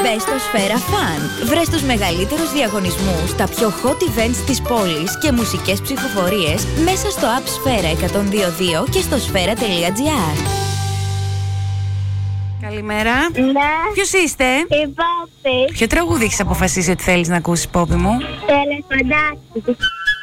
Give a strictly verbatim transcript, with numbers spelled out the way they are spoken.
Μπες στο Σφαίρα Fun. Βρες τους μεγαλύτερους διαγωνισμούς, τα πιο hot events της πόλης και μουσικές ψηφοφορίες μέσα στο app Σφαίρα εκατόν δύο δύο και στο σφαίρα τελεία τζι άρ. Καλημέρα. Ναι. Ποιος είστε? Η Πόπη. Ποιο τραγούδι έχεις αποφασίσει ότι θέλεις να ακούσεις, Πόπη μου? Το ελεφαντάκι.